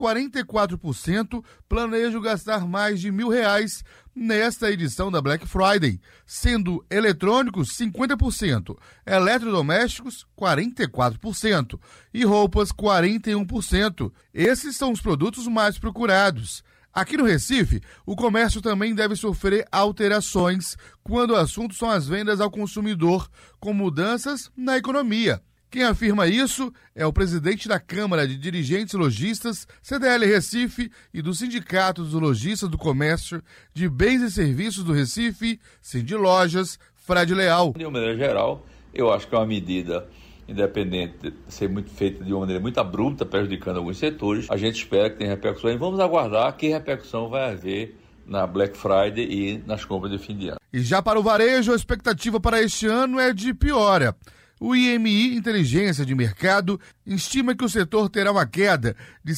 44% planejam gastar mais de R$1.000 nesta edição da Black Friday, sendo eletrônicos 50%, eletrodomésticos 44% e roupas 41%. Esses são os produtos mais procurados. Aqui no Recife, o comércio também deve sofrer alterações quando o assunto são as vendas ao consumidor, com mudanças na economia. Quem afirma isso é o presidente da Câmara de Dirigentes Lojistas, CDL Recife, e do Sindicato dos Lojistas do Comércio de Bens e Serviços do Recife, Sindilojas, Fred Leal. De uma maneira geral, eu acho que é uma medida independente de ser muito feita de uma maneira muito abrupta, prejudicando alguns setores. A gente espera que tenha repercussão e vamos aguardar que repercussão vai haver na Black Friday e nas compras de fim de ano. E já para o varejo, a expectativa para este ano é de piora. O IMI Inteligência de Mercado estima que o setor terá uma queda de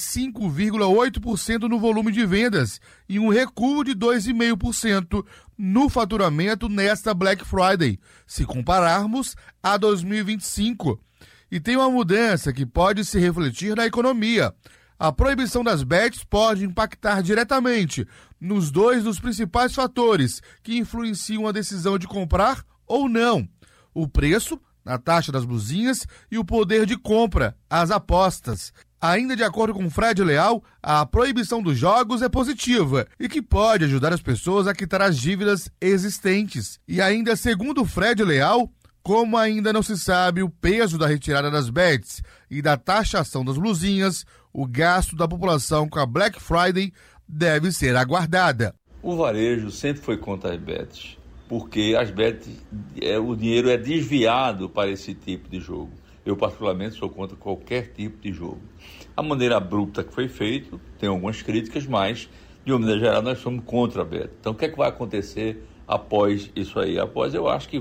5,8% no volume de vendas e um recuo de 2,5% no faturamento nesta Black Friday, se compararmos a 2025. E tem uma mudança que pode se refletir na economia. A proibição das bets pode impactar diretamente nos dois dos principais fatores que influenciam a decisão de comprar ou não: o preço, a taxa das blusinhas e o poder de compra, as apostas. Ainda de acordo com Fred Leal, a proibição dos jogos é positiva e que pode ajudar as pessoas a quitar as dívidas existentes. E ainda segundo Fred Leal, como ainda não se sabe o peso da retirada das bets e da taxação das blusinhas, o gasto da população com a Black Friday deve ser aguardada. O varejo sempre foi contra as bets, porque as bets, o dinheiro é desviado para esse tipo de jogo. Eu, particularmente, sou contra qualquer tipo de jogo. A maneira abrupta que foi feito, tem algumas críticas, mas, de uma maneira geral, nós somos contra a bet. Então, o que é que vai acontecer após isso aí? Após, eu acho que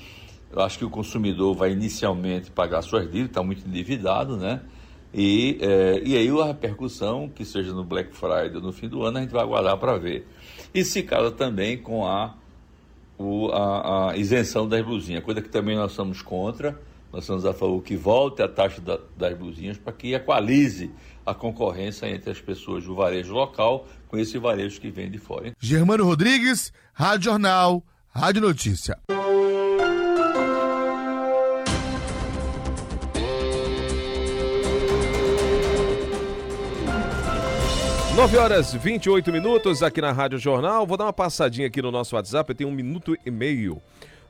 o consumidor vai inicialmente pagar suas dívidas, está muito endividado, né? E aí a repercussão, que seja no Black Friday ou no fim do ano, a gente vai aguardar para ver. E se casa também com a isenção das blusinhas, coisa que também nós somos contra. Nós estamos a favor que volte a taxa das blusinhas para que equalize a concorrência entre as pessoas do varejo local com esse varejo que vem de fora, hein? Germano Rodrigues, Rádio Jornal, Rádio Notícia. 9h28 aqui na Rádio Jornal. Vou dar uma passadinha aqui no nosso WhatsApp, eu tenho 1 minuto e meio.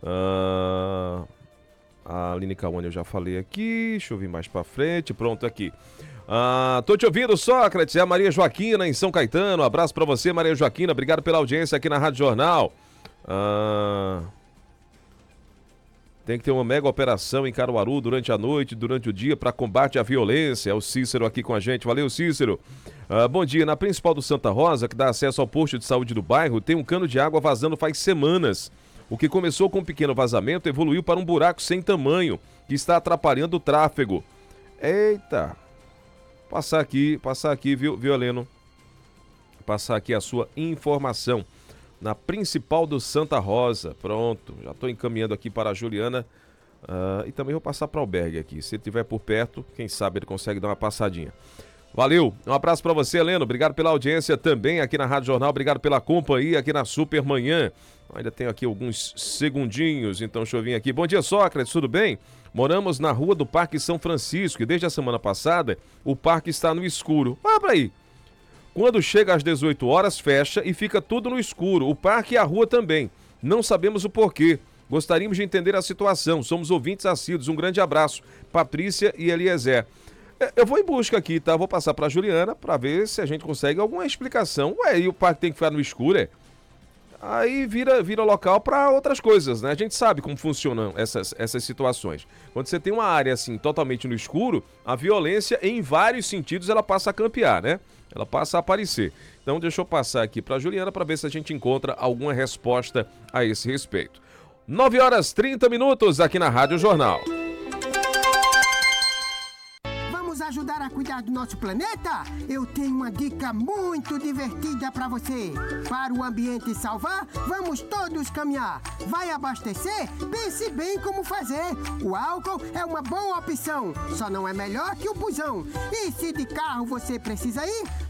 A Aline Cauane eu já falei aqui, deixa eu vir mais pra frente, pronto aqui. Tô te ouvindo, Sócrates, é a Maria Joaquina em São Caetano. Abraço pra você, Maria Joaquina, obrigado pela audiência aqui na Rádio Jornal. Tem que ter uma mega operação em Caruaru durante a noite, durante o dia, para combate à violência. É o Cícero aqui com a gente. Valeu, Cícero. Bom dia. Na principal do Santa Rosa, que dá acesso ao posto de saúde do bairro, tem um cano de água vazando faz semanas. O que começou com um pequeno vazamento evoluiu para um buraco sem tamanho, que está atrapalhando o tráfego. Eita. Passar aqui, viu, Heleno? Passar aqui a sua informação. Na principal do Santa Rosa. Pronto, já estou encaminhando aqui para a Juliana. E também vou passar para o Albergue aqui. Se ele estiver por perto, quem sabe ele consegue dar uma passadinha. Valeu, um abraço para você, Heleno. Obrigado pela audiência também aqui na Rádio Jornal. Obrigado pela companhia aqui na Supermanhã. Ainda tenho aqui alguns segundinhos, então deixa eu vir aqui. Bom dia, Sócrates, tudo bem? Moramos na rua do Parque São Francisco e desde a semana passada o parque está no escuro. Para aí. Quando chega às 18 horas, fecha e fica tudo no escuro. O parque e a rua também. Não sabemos o porquê. Gostaríamos de entender a situação. Somos ouvintes assíduos. Um grande abraço. Patrícia e Eliezer. Eu vou em busca aqui, tá? Vou passar para a Juliana para ver se a gente consegue alguma explicação. E o parque tem que ficar no escuro, Aí vira local para outras coisas, né? A gente sabe como funcionam essas situações. Quando você tem uma área assim totalmente no escuro, a violência em vários sentidos ela passa a campear, né? Ela passa a aparecer. Então deixa eu passar aqui para a Juliana para ver se a gente encontra alguma resposta a esse respeito. 9h30 aqui na Rádio Jornal. ajudar a cuidar do nosso planeta, eu tenho uma dica muito divertida para você. Para o ambiente salvar, vamos todos caminhar. Vai abastecer? Pense bem como fazer. O álcool é uma boa opção, só não é melhor que o busão. E se de carro você precisa ir,